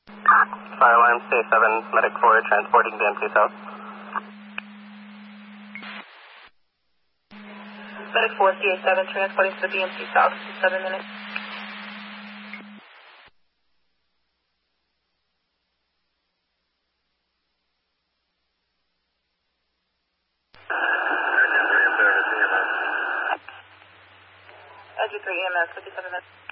Fire alarm C7, medic 4, transporting DMT South. Medic 4, CA7, transporting to the BMC South, 7 minutes. Edge 3 EMS, 57 minutes.